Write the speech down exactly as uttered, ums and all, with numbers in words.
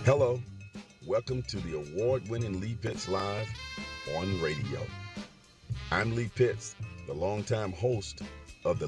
Hello, welcome to the award winning Lee Pitts Live on radio. I'm Lee Pitts, the longtime host